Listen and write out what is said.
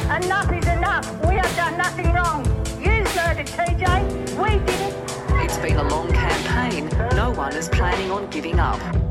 Enough is enough. We have done nothing wrong. You murdered TJ. We didn't. It's been a long campaign. No one is planning on giving up.